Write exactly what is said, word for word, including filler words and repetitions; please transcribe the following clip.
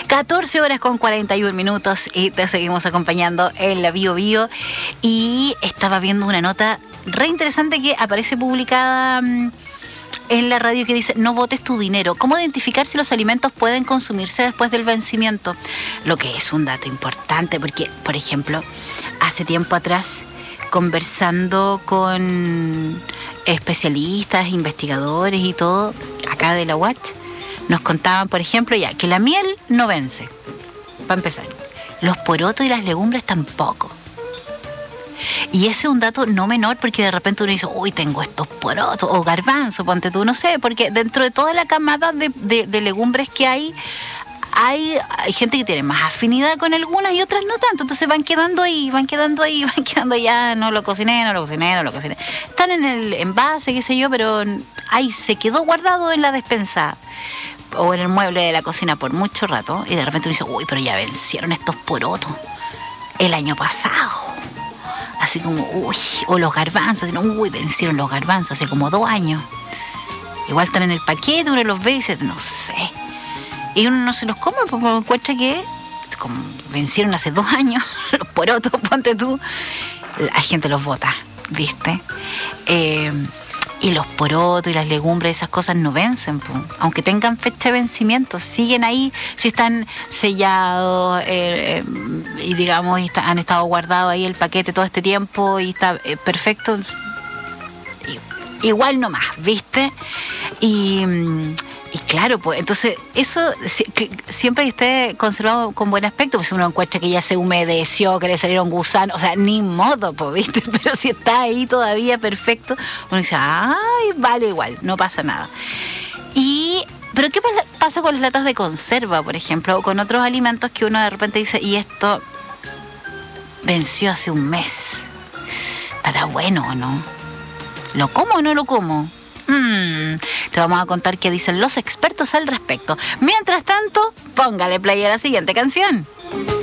catorce horas con cuarenta y un minutos y te seguimos acompañando en la Bio Bio. Y estaba viendo una nota re interesante que aparece publicada mmm, en la radio que dice: no botes tu dinero. ¿Cómo identificar si los alimentos pueden consumirse después del vencimiento? Lo que es un dato importante porque, por ejemplo, hace tiempo atrás, conversando con especialistas, investigadores y todo, acá de la U A Ch, nos contaban, por ejemplo, ya que la miel no vence, para empezar. Los porotos y las legumbres tampoco. Y ese es un dato no menor porque de repente uno dice: uy, tengo estos porotos, o garbanzo, ponte tú, no sé, porque dentro de toda la camada de, de, de legumbres que hay, hay, hay gente que tiene más afinidad con algunas y otras no tanto, entonces van quedando ahí, van quedando ahí, van quedando ya, no lo cociné, no lo cociné, no lo cociné. Están en el envase, qué sé yo, pero ahí se quedó guardado en la despensa o en el mueble de la cocina por mucho rato, y de repente uno dice: uy, pero ya vencieron estos porotos el año pasado. Así como, uy, o los garbanzos, así, uy, vencieron los garbanzos hace como dos años. Igual están en el paquete, uno los ve y dice: no sé. Y uno no se los come porque encuentra que como vencieron hace dos años, los porotos, ponte tú, la gente los bota, ¿viste? Eh, y los porotos y las legumbres, esas cosas no vencen, po. Aunque tengan fecha de vencimiento, siguen ahí, si están sellados eh, eh, y digamos y está, han estado guardados ahí el paquete todo este tiempo y está eh, perfecto, y, igual nomás, ¿viste? Y... Y claro, pues entonces eso siempre que esté conservado con buen aspecto, pues uno encuentra que ya se humedeció, que le salieron gusanos, o sea, ni modo, pues, ¿viste? Pero si está ahí todavía perfecto, uno dice: ay, vale, igual, no pasa nada. Y, pero ¿qué pasa con las latas de conserva, por ejemplo, o con otros alimentos que uno de repente dice: y esto venció hace un mes? ¿Estará bueno o no? ¿Lo como o no lo como? Hmm, te vamos a contar qué dicen los expertos al respecto. Mientras tanto, póngale play a la siguiente canción.